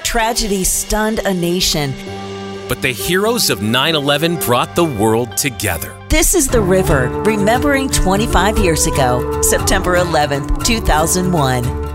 Tragedy stunned a nation. But the heroes of 9/11 brought the world together. This is The River, remembering 25 years ago, September 11th, 2001.